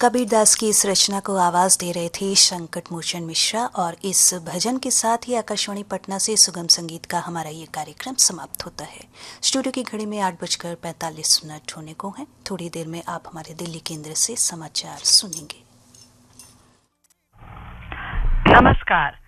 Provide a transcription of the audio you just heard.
कबीर दास की इस रचना को आवाज दे रहे थे संकट मोचन मिश्रा। और इस भजन के साथ ही आकाशवाणी पटना से सुगम संगीत का हमारा ये कार्यक्रम समाप्त होता है। स्टूडियो की घड़ी में 8:45 होने को हैं। थोड़ी देर में आप हमारे दिल्ली केंद्र से समाचार सुनेंगे। नमस्कार।